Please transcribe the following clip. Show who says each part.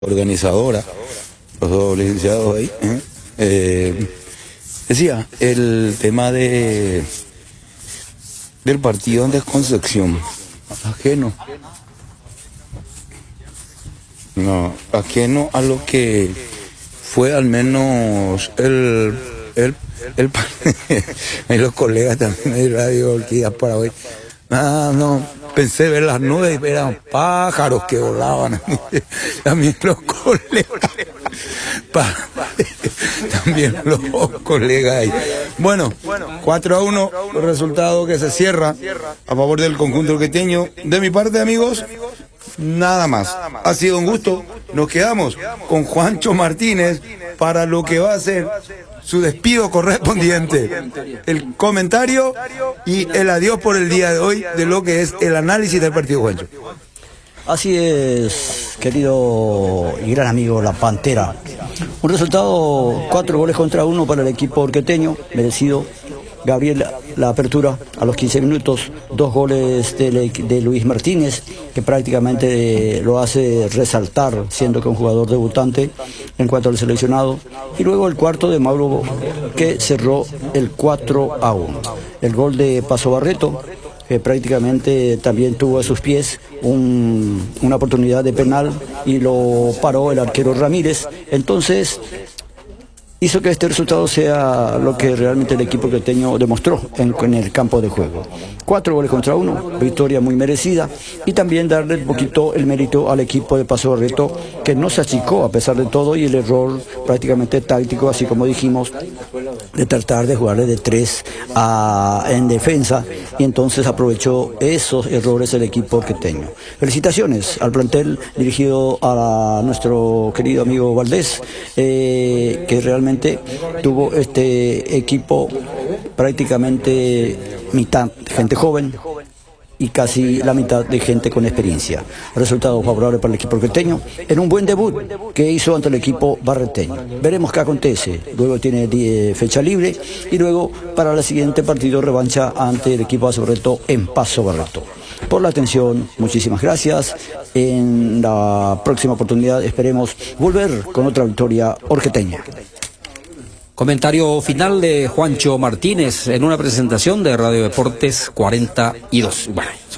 Speaker 1: organizadora, los dos licenciados ahí, decía, el tema del partido en Desconcepción, ajeno a lo que fue al menos ahí los colegas también de Radio Orquídeas Paraguay. No, pensé ver las nubes y eran pájaros que volaban. También los colegas. También los colegas ahí. Bueno, 4-1, el resultado que se cierra a favor del conjunto orqueteño. De mi parte, amigos, nada más. Ha sido un gusto. Nos quedamos con Juancho Martínez para lo que va a ser su despido correspondiente, el comentario y el adiós por el día de hoy de lo que es el análisis del partido, Juancho.
Speaker 2: Así es, querido y gran amigo La Pantera. Un resultado 4-1 para el equipo orqueteño, merecido. Gabriel, la apertura a los 15 minutos, 2 goles de Luis Martínez, que prácticamente lo hace resaltar, siendo que un jugador debutante en cuanto al seleccionado. Y luego el cuarto de Mauro, que cerró el 4-1. El gol de Paso Barreto, que prácticamente también tuvo a sus pies una oportunidad de penal y lo paró el arquero Ramírez. Entonces hizo que este resultado sea lo que realmente el equipo orqueteño demostró en el campo de juego. 4-1, victoria muy merecida, y también darle un poquito el mérito al equipo de Paso Barreto, que no se achicó a pesar de todo, y el error prácticamente táctico, así como dijimos, de tratar de jugarle de 3 en defensa, y entonces aprovechó esos errores el equipo orqueteño. Felicitaciones al plantel dirigido a nuestro querido amigo Valdés, que realmente tuvo este equipo prácticamente mitad gente joven y casi la mitad de gente con experiencia. Resultado favorable para el equipo orqueteño en un buen debut que hizo ante el equipo barreteño. Veremos qué acontece. Luego tiene fecha libre y luego para el siguiente partido revancha ante el equipo Paso Barreto en Paso Barreto. Por la atención, muchísimas gracias. En la próxima oportunidad esperemos volver con otra victoria orqueteña.
Speaker 3: Comentario final de Juancho Martínez en una presentación de Radio Deportes 42. Bueno.